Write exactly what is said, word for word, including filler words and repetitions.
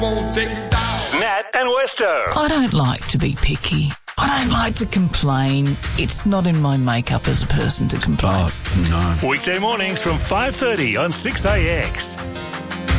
Matt and Westo. I don't like to be picky. I don't like to complain. It's not in my makeup as a person to complain. Oh, no. Weekday mornings from five thirty on six A X.